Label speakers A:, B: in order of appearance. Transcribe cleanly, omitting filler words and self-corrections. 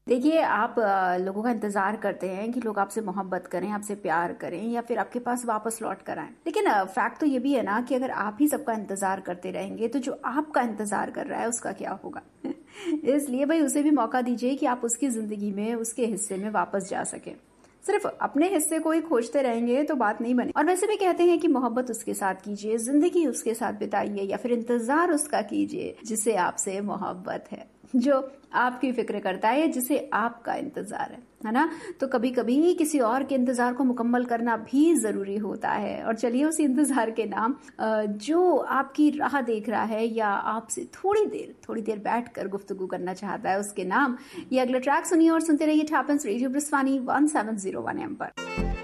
A: देखिए, आप लोगों का इंतजार करते हैं कि लोग आपसे मोहब्बत करें, आपसे प्यार करें या फिर आपके पास वापस लौट कर आएं। लेकिन फैक्ट तो ये भी है ना कि अगर आप ही सबका इंतजार करते रहेंगे तो जो आपका इंतजार कर रहा है उसका क्या होगा। इसलिए भाई उसे भी मौका दीजिए कि आप उसकी जिंदगी में, उसके हिस्से में वापस जा सके। सिर्फ अपने हिस्से को ही खोजते रहेंगे तो बात नहीं बने। और वैसे भी कहते हैं कि मोहब्बत उसके साथ कीजिए, जिंदगी उसके साथ बिताइए या फिर इंतजार उसका कीजिए जिसे आपसे मोहब्बत है, जो आपकी फिक्र करता है, जिसे आपका इंतजार है ना। तो कभी कभी किसी और के इंतजार को मुकम्मल करना भी जरूरी होता है। और चलिए उसी इंतजार के नाम जो आपकी राह देख रहा है या आपसे थोड़ी देर बैठकर गुफ्तगू करना चाहता है, उसके नाम ये अगला ट्रैक सुनिए और सुनते रहिए टैप रेडियो ब्रिस्वानी 1701 AM पर।